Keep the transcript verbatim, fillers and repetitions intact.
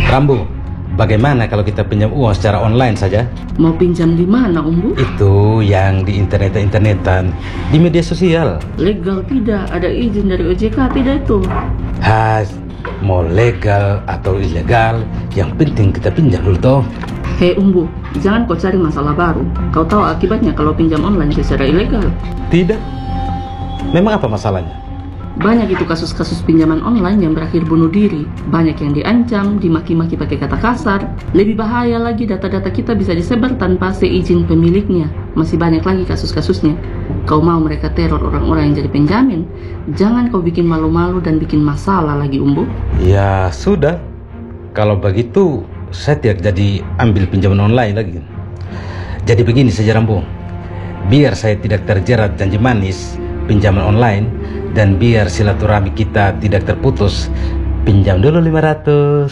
Rambo, bagaimana kalau kita pinjam uang secara online saja? Mau pinjam di mana, Umbu? Itu yang di internet-internetan, di media sosial. Legal tidak? Ada izin dari O J K tidak itu? Has, mau legal atau ilegal, yang penting kita pinjam dulu toh. Hei Umbu, jangan kau cari masalah baru. Kau tahu akibatnya kalau pinjam online secara ilegal? Tidak. Memang apa masalahnya? Banyak itu kasus-kasus pinjaman online yang berakhir bunuh diri. Banyak yang diancam, dimaki-maki pakai kata kasar. Lebih bahaya lagi, data-data kita bisa disebar tanpa seizin pemiliknya. Masih banyak lagi kasus-kasusnya. Kau mau mereka teror orang-orang yang jadi penjamin? Jangan kau bikin malu-malu dan bikin masalah lagi, Umbu. Ya sudah, kalau begitu saya tidak jadi ambil pinjaman online lagi. Jadi begini saja Rambo, biar saya tidak terjerat janji manis pinjaman online, dan biar silaturahmi kita tidak terputus, pinjam dulu lima ratus.